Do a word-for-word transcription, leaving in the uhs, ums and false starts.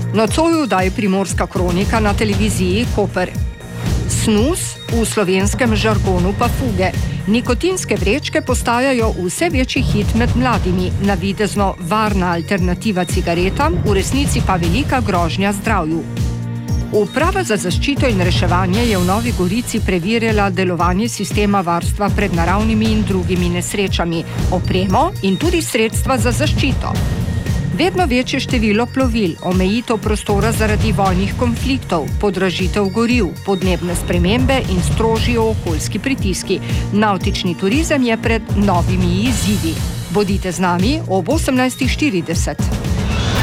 Nocoj vdaji Primorska kronika na televiziji Koper. Snus, v slovenskem žargonu pa fuge. Nikotinske vrečke postajajo vse večji hit med mladimi, navidezno varna alternativa cigaretam, v resnici pa velika grožnja zdravju. Uprava za zaščito in reševanje je v Novi Gorici preverjala delovanje sistema varstva pred naravnimi in drugimi nesrečami, opremo in tudi sredstva za zaščito. Vedno večje število plovil, omejitev prostora zaradi vojnih konfliktov, podražitev goriv, podnebne spremembe in strožji okoljski pritiski. Navtični turizem je pred novimi izzivi. Bodite z nami ob osemnajst štirideset.